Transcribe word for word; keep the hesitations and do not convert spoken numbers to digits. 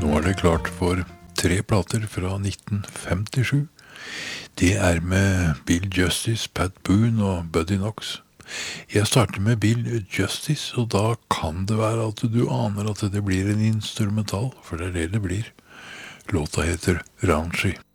Nå er det klart for tre plater fra nitten femtisju. Det er med Bill Justice, Pat Boone og Buddy Knox. Jeg starter med Bill Justice, og da kan det være at du aner at det blir en instrumental, for det er det det blir. Låta heter Raunchy.